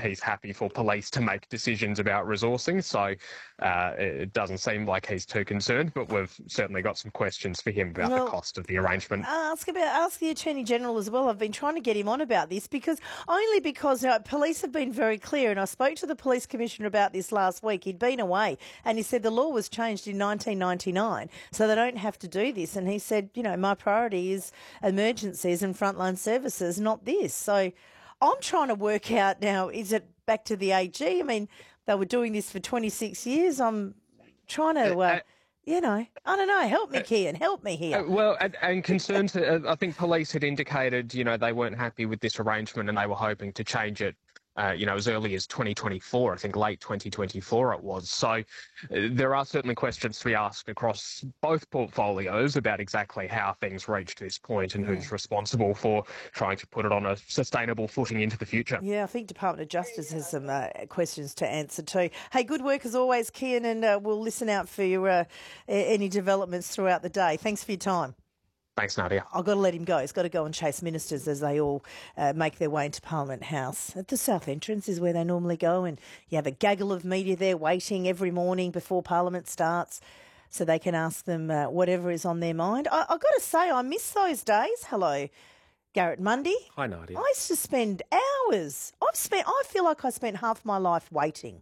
he's happy for police to make decisions about resourcing. So it doesn't seem like he's too concerned, but we've certainly got some questions for him about the cost of the arrangement. Ask the Attorney General as well. I've been trying to get him on about this because police have been very clear, and I spoke to the Police Commissioner about this last week. He'd been away and he said the law was changed in 1999, so they don't have to do this. And he said, my priority is emergencies and frontline services, not this. So I'm trying to work out now, is it back to the AG? I mean, they were doing this for 26 years. I'm trying to, I don't know. Help me, Kian. Help me here. And concerns, I think police had indicated, they weren't happy with this arrangement and they were hoping to change it, as early as 2024, I think late 2024 it was. So there are certainly questions to be asked across both portfolios about exactly how things reached this point and who's responsible for trying to put it on a sustainable footing into the future. Yeah, I think Department of Justice has some questions to answer too. Hey, good work as always, Kian, and we'll listen out for your any developments throughout the day. Thanks for your time. Thanks, Nadia. I've got to let him go. He's got to go and chase ministers as they all make their way into Parliament House. At the south entrance is where they normally go, and you have a gaggle of media there waiting every morning before Parliament starts so they can ask them whatever is on their mind. I've got to say, I miss those days. Hello, Garrett Mundy. Hi, Nadia. I used to spend hours. I feel like I spent half my life waiting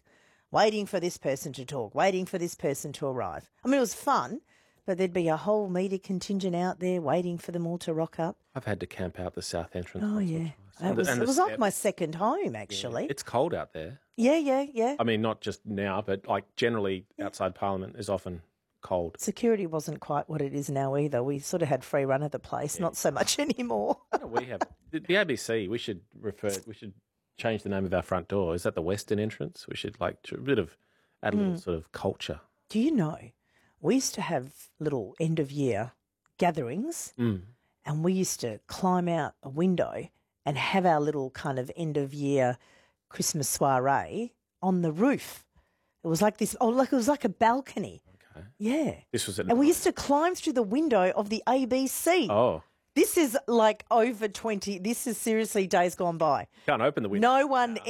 for this person to talk, waiting for this person to arrive. I mean, it was fun. But there'd be a whole media contingent out there waiting for them all to rock up. I've had to camp out the south entrance. Oh, yeah. It was like my second home, actually. Yeah. It's cold out there. Yeah. I mean, not just now, but generally outside Parliament is often cold. Security wasn't quite what it is now either. We sort of had free run of the place, not so much anymore. We have the ABC. We should change the name of our front door. Is that the western entrance? We should add a little sort of culture. Do you know? We used to have little end-of-year gatherings and we used to climb out a window and have our little kind of end-of-year Christmas soiree on the roof. It was like this, it was like a balcony. Okay. Yeah. This was and we used to climb through the window of the ABC. Oh. This is like over 20, this is seriously days gone by. Can't open the window.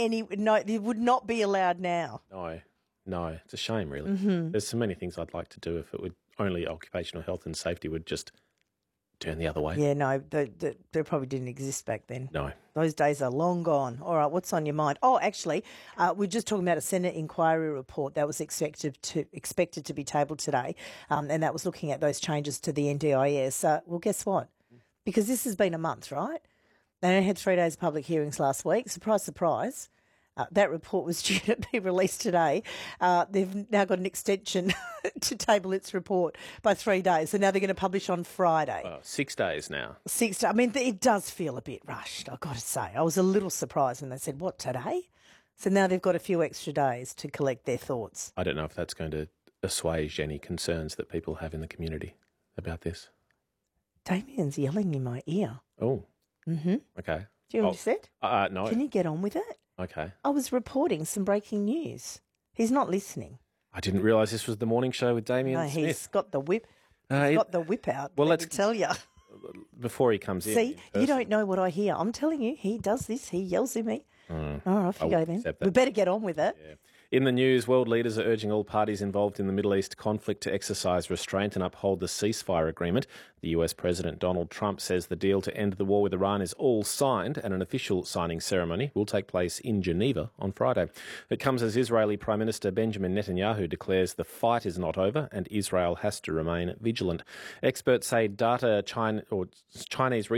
It would not be allowed now. No, it's a shame, really. Mm-hmm. There's so many things I'd like to do if it would only occupational health and safety would just turn the other way. Yeah, no, they probably didn't exist back then. No. Those days are long gone. All right, what's on your mind? Oh, actually, we're just talking about a Senate inquiry report that was expected to be tabled today, and that was looking at those changes to the NDIS. Well, guess what? Because this has been a month, right? They only had 3 days of public hearings last week. Surprise, surprise. That report was due to be released today. They've now got an extension to table its report by 3 days. So now they're going to publish on Friday. 6 days now. I mean, it does feel a bit rushed, I've got to say. I was a little surprised when they said, what, today? So now they've got a few extra days to collect their thoughts. I don't know if that's going to assuage any concerns that people have in the community about this. Damien's yelling in my ear. Oh. Mm-hmm. Okay. Do you know what he said? No. Can you get on with it? Okay. I was reporting some breaking news. He's not listening. I didn't realise this was the morning show with Damien Smith. He's got the whip. He's got the whip out. Well, let's tell you. Before he comes in. See, you don't know what I hear. I'm telling you, he does this. He yells at me. Off you go then. We better get on with it. Yeah. In the news, world leaders are urging all parties involved in the Middle East conflict to exercise restraint and uphold the ceasefire agreement. The US President Donald Trump says the deal to end the war with Iran is all signed and an official signing ceremony will take place in Geneva on Friday. It comes as Israeli Prime Minister Benjamin Netanyahu declares the fight is not over and Israel has to remain vigilant. Experts say Chinese